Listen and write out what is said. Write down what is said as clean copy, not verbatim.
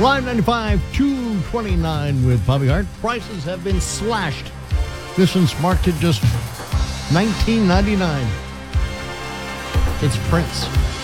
Live 95, 229 with Bobby Hart. Prices have been slashed. This one's marked at just $19.99. It's Prince.